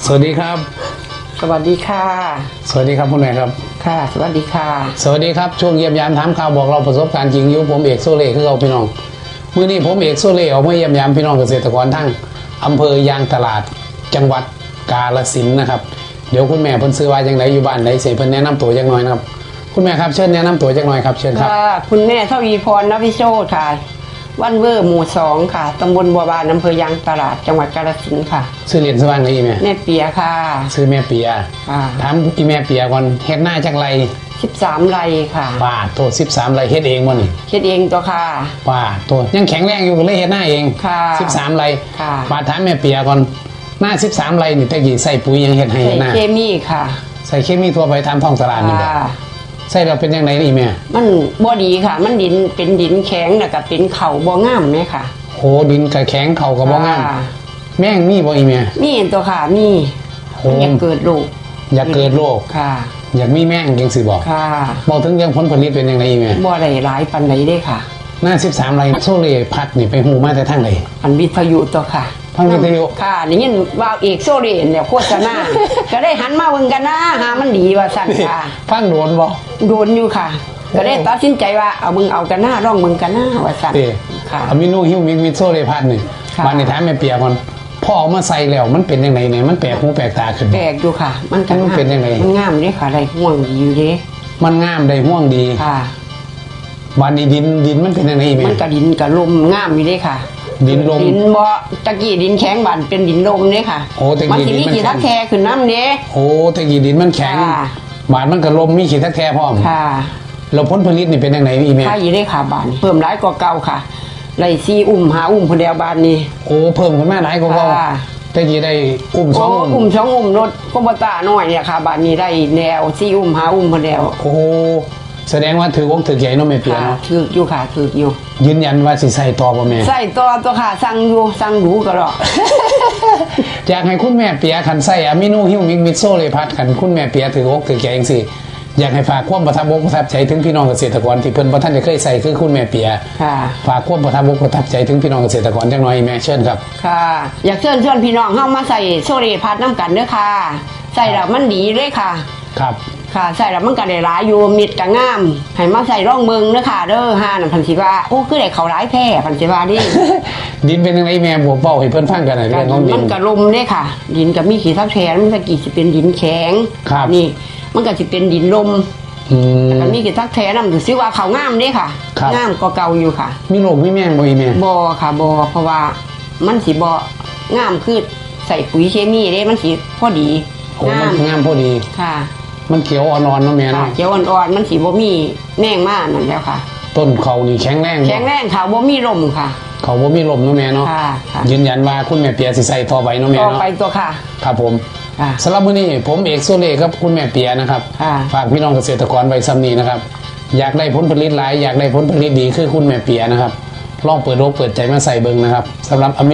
วัสดีครับสวัสดีค่ะสวัสดีครับคุณแม่ครับค่ะสวัสดีค่ะสวัสดีครับช่วงเยี่ยมยามถามข่าวบอกเราประสบการณ์จริงอยู่ผมเอกโซเล่คือเราพี่น้องมื้อนี้ผมเอกโซเล่ออกมาเยี่ยมยามพี่น้องเกษตรกรทั้งอำเภอยางตลาดจังหวัดกาฬสินธุ์นะครับเดี๋ยวคุณแม่เพิ่นซื้อว่าจังไดอยู่บ้านใดเสเพิ่นแนะนำตัวจังหน่อยนะครับคุณแม่ครับเชิญแนะนำตัวจังหน่อยครับเชิญครับคุณแม่ทวีพรนภิโชติค่ะวันเวอร์หมู่2ค่ะตำบลบัวบานอำเภอยางตลาดจังหวัดกาฬสินธุ์ค่ะชื่อเรียนสว่างเลยอีแม่เปียค่ะชื่อแม่เปียถามอีแม่เปียก่อนเฮ็ดหน้าจักไร 13 ไร่ค่ะป้าโต13 ไร่เฮ็ดเองบ่นี่เฮ็ดเองตัวค่ะป้าโตยังแข็งแรงอยู่เลยเฮ็ดหน้าเองค่ะ 13 ไร่ค่ะป้าถามแม่เปียก่อนหน้า13 ไร่นี่ตะกี้ใส่ปุ๋ยยังเฮ็ดให้หน้าใส่เคมีค่ะใส่เคมีทั่วไปตามท้องตลาดนี่บ่ใส่เราเป็นยังไงนี่แม่มันบ่ดีค่ะมันดินเป็นดินแข็งแล้วก็เป็นเข่าบ่งามแม่ค่ะโหดินก็แข็งเข่าก็บ่งามแม่งมีบ่อีแม่มีตัวค่ะมีอยากเกิดโรคอยากเกิดโรคค่ะอยากมีแม่งจังสิบอกค่ะบอกถึงเรื่องผลผลิตเป็นยังไงอีแม่บ่ได้หลายปานใดเด้ค่ะหน้า13 ไร่โซเล่พัดนี่ไปฮู้มาแต่ทางใดอันวิทยุตัวค่ะทางวิทยุค่ะนี่ยินว่าเอกโซเล่เนี่ยโฆษณาก็ได้หันมาเบิ่งกันนะหามันดีว่าซั่นค่ะฟังโดนบ่โดนอยู่ค่ะก็ได้ตัดสินใจว่าเอามึงเอากันหน้าร่องมึงกันหน้าว่าซั่นค่ะอะมิโนฮิวมิโซเล่พัดนี่บ้านนี่ถามแม่เปียก่อนพอเอามาใส่แล้วมันเป็นยังไงเนี่ยมันแปลกหูแปลกตาขึ้นแปลกอยู่ค่ะมันเป็นยังไงมันงามเด้ค่ะได้ห่วงดีอยู่เด้มันงามได้ห่วงดีค่ะบ้านนี้ดินมันเป็นยังไงแม่มันก็ดินก็ลมงามอยู่เด้ค่ะดินลมดินบ่ตะกี้ดินแข็งบ้านเป็นดินลมเด้ค่ะโอ้ตะกี้ดินมันขี้ทักแท้ขึ้นน้ำเด้โอ้ตะกี้ดินมันแข็งบ้านมันก็ลมมีขี้ทักแท้พร้อมค่ะแล้วผลผลิตนี่เป็นยังไงอีแม่ค่ะอยู่ได้ค่ะบ้านเพิ่มหลายกว่าเก่าค่ะไร่4 อุ้ม5 อุ้มพุ่นเดียวบ้านนี้โอ้เพิ่มขึ้นมาหลายกว่าเก่าตะกี้ได้อุ้ม2 อุ้ม2 อุ้มรถก็บ่ตาน้อยเนี่ยค่ะบ้านนี้ได้แนว4 อุ้ม5 อุ้มพุ่นเดียวโอ้แสดงว่าถือวงถือใหญ่เนาะแม่เปียเนาะถืออยู่ค่ะถืออยู่ยืนยันว่าสิใส่ต่อบ่แม่ใส่ต่อตัวค่ะสั่งอยู่สั่งดูก็รออยากให้คุณแม่เปียคันใส่อะมิโนฮิวมิโซเลพัดคันคุณแม่เปียถือวงถือใหญ่จังซี่อยากให้ฝากความประทับอกประทับใจถึงพี่น้องเกษตรกรที่เพิ่นบ่ทันได้เคยใส่คือคุณแม่เปียค่ะฝากความประทับอกประทับใจถึงพี่น้องเกษตรกรจังหน่อยแม่เชิญครับค่ะอยากเชิญพี่น้องเฮามาใส่โซเลพัดนำกันเด้อค่ะใส่แล้วมันดีเลยค่ะครับค่ะใส่แล้วมันก็ได้หลายอยู่มิดก็งามให้มาใส่ร่องเบิ่งเด้อค่ะเด้อห่านั่นเพิ่นสิว่าโอ้คือได้เข้าหลายแท้เพิ่นสิว่าดิดินเป็นจังไดแม่บ่เว้าให้เพิ่นฟังกันหน่อยเรื่องของดินมันก็ลมเด้ค่ะดินก็มีขี้ทักแท้มันตะกี้สิเป็นดินแข็งนี่มันก็สิเป็นดินลมแล้วมีขี้ทักแท้นำสิว่าเขางามเด้ค่ะงามกว่าเก่าอยู่ค่ะมีโรคมีแมงบ่อีแม่บ่ค่ะบ่เพราะว่ามันสิบ่งามคือใส่ปุ๋ยเคมีเด้มันสิพอดีงามพอดีค่ะมันเขียวอ่อนๆเนาะแม่เนาะเขียวอ่อนๆมันสิบ่มีแมงมานั่นแล้วค่ะต้นเขานี่แข็งแรงค่ะบ่มีลมค่ะเขาบ่มีลมเนาะแม่เนาะยืนยันว่าคุณแม่เปียสิใส่ต่อไปเนาะแม่เนาะต่อไปตัวค่ะครับผมสำหรับมื้อนี้ผมเอกโซเล่ครับคุณแม่เปียนะครับฝากพี่น้องเกษตรกรไว้ซ้ำนี้นะครับอยากได้ผลผลิตหลายอยากได้ผลผลิตดีคือคุณแม่เปียนะครับลองเปิดโลกเปิดใจมาใส่เบิ่งนะครับสำหรับ